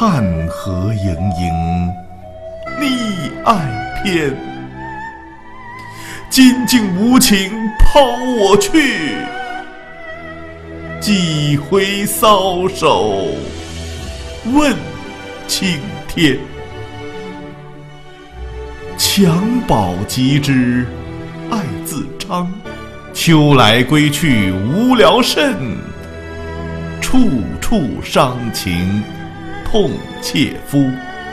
汉河盈盈，溺爱篇。金镜无情抛我去，几回搔首问青天。襁褓及之，爱自彰。秋来归去无聊甚，处处伤情痛切肤。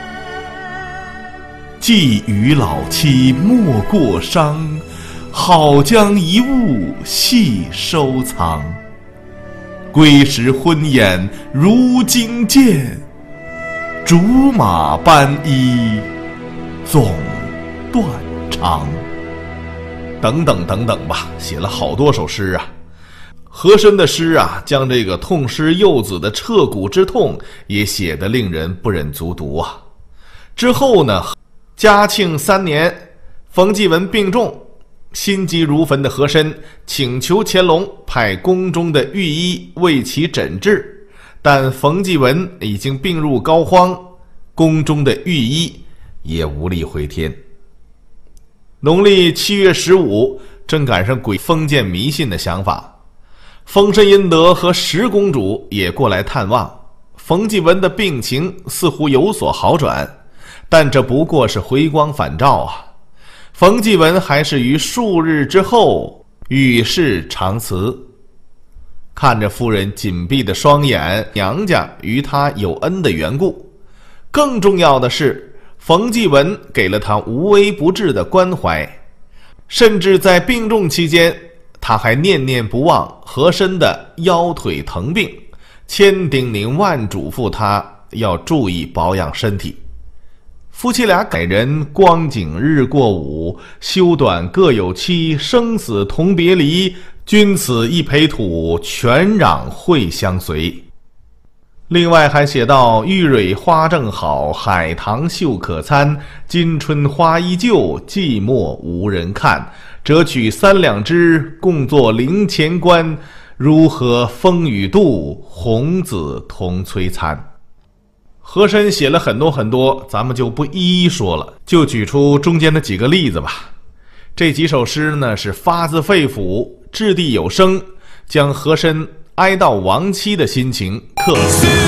寄予老妻莫过伤，好将一物细收藏。归时昏眼如惊见，竹马斑衣总断肠。等等等等吧，写了好多首诗啊。和珅的诗啊，将这个痛失幼子的彻骨之痛也写得令人不忍卒读啊。之后呢，嘉庆3年，冯继文病重，心急如焚的和珅请求乾隆派宫中的御医为其诊治，但冯继文已经病入膏肓，宫中的御医也无力回天。农历7月15，正赶上鬼封建迷信的想法，丰绅殷德和10公主也过来探望。冯继文的病情似乎有所好转，但这不过是回光返照啊。冯继文还是于数日之后与世长辞。看着夫人紧闭的双眼，娘家与他有恩的缘故，更重要的是冯继文给了他无微不至的关怀，甚至在病重期间，他还念念不忘和珅的腰腿疼病，千叮咛万嘱咐他要注意保养身体。夫妻俩给人光景日过午，修短各有期，生死同别离，君此一抔土，泉壤会相随。另外还写到，玉蕊花正好，海棠秀可餐，今春花依旧，寂寞无人看。折取3两枝，共作灵前观，如何风雨度，红紫同摧残。和珅写了很多，咱们就不一一说了，就举出中间的几个例子吧。这几首诗呢，是发自肺腑，掷地有声，将和珅哀悼亡妻的心情刻录。